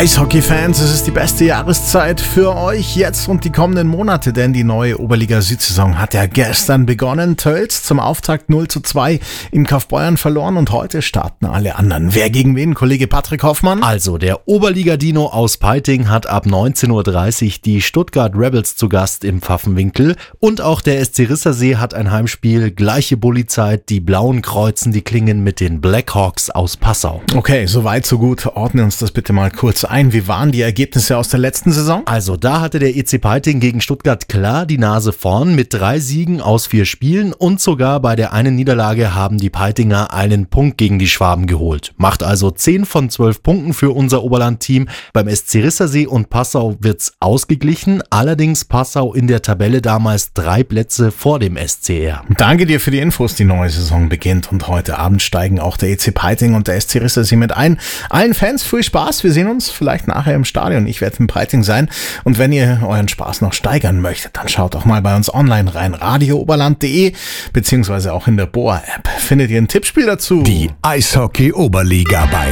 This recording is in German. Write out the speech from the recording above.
Eishockey-Fans, es ist die beste Jahreszeit für euch jetzt und die kommenden Monate, denn die neue Oberliga-Südsaison hat ja gestern begonnen. Tölz zum Auftakt 0:2 in Kaufbeuern verloren und heute starten alle anderen. Wer gegen wen? Kollege Patrick Hoffmann? Also, der Oberliga-Dino aus Peiting hat ab 19.30 Uhr die Stuttgart Rebels zu Gast im Pfaffenwinkel und auch der SC Rissersee hat ein Heimspiel, gleiche Bulli-Zeit, die Blauen kreuzen die Klingen mit den Blackhawks aus Passau. Okay, soweit so gut. Ordne uns das bitte mal kurz ein. Wie waren die Ergebnisse aus der letzten Saison? Also da hatte der EC Peiting gegen Stuttgart klar die Nase vorn mit 3 Siegen aus 4 Spielen und sogar bei der einen Niederlage haben die Peitinger einen Punkt gegen die Schwaben geholt. Macht also 10 von 12 Punkten für unser Oberland-Team. Beim SC Rissersee und Passau wird's ausgeglichen, allerdings Passau in der Tabelle damals 3 Plätze vor dem SCR. Danke dir für die Infos. Die neue Saison beginnt und heute Abend steigen auch der EC Peiting und der SC Rissersee mit ein. Allen Fans viel Spaß. Wir sehen uns vielleicht nachher im Stadion. Ich werde in Peiting sein. Und wenn ihr euren Spaß noch steigern möchtet, dann schaut doch mal bei uns online rein. radiooberland.de beziehungsweise auch in der BOA-App findet ihr ein Tippspiel dazu. Die Eishockey-Oberliga bei